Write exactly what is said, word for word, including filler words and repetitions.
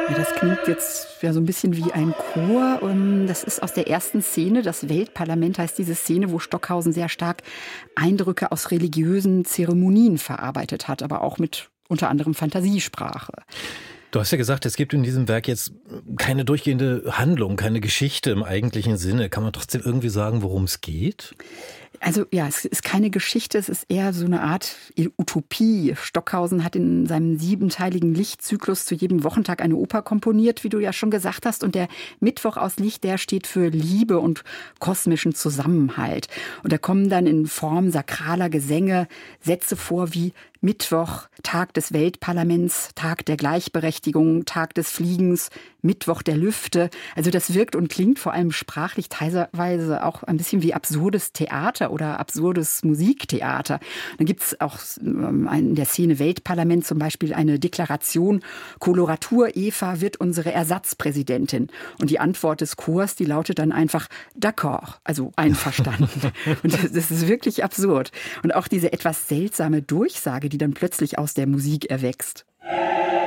Ja, das klingt jetzt ja so ein bisschen wie ein Chor. Ähm, Das ist aus der ersten Szene. Das Weltparlament heißt diese Szene, wo Stockhausen sehr stark Eindrücke aus religiösen Zeremonien verarbeitet hat, aber auch mit unter anderem Fantasiesprache. Du hast ja gesagt, es gibt in diesem Werk jetzt keine durchgehende Handlung, keine Geschichte im eigentlichen Sinne. Kann man trotzdem irgendwie sagen, worum es geht? Also ja, es ist keine Geschichte, es ist eher so eine Art Utopie. Stockhausen hat in seinem siebenteiligen Lichtzyklus zu jedem Wochentag eine Oper komponiert, wie du ja schon gesagt hast. Und der Mittwoch aus Licht, der steht für Liebe und kosmischen Zusammenhalt. Und da kommen dann in Form sakraler Gesänge Sätze vor wie Mittwoch, Tag des Weltparlaments, Tag der Gleichberechtigung, Tag des Fliegens, Mittwoch der Lüfte. Also das wirkt und klingt vor allem sprachlich teilweise auch ein bisschen wie absurdes Theater oder absurdes Musiktheater. Dann gibt es auch in der Szene Weltparlament zum Beispiel eine Deklaration, Koloratur Eva wird unsere Ersatzpräsidentin. Und die Antwort des Chors, die lautet dann einfach d'accord, also einverstanden. Und das, das ist wirklich absurd. Und auch diese etwas seltsame Durchsage, die dann plötzlich aus der Musik erwächst.